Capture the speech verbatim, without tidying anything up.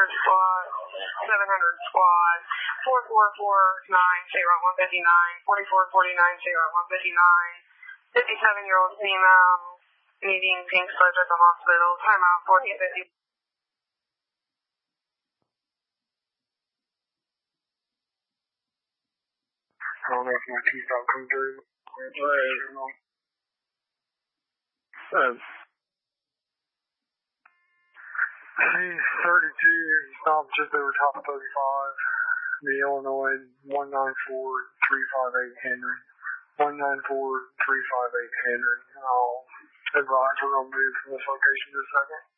hundred squad, seven hundred squad, four four four nine, state route one fifty-nine, forty-four forty-nine, state route one fifty-nine, fifty-seven-year-old female, needing pink slips at the hospital, timeout fourteen fifty. I don't know if my teeth don't come through. Right. Uh, C thirty-two stopped just over top of thirty-five. The Illinois one nine four three five eight Henry. one nine four three five eight Henry. I'll advise we're going to move from this location in a second.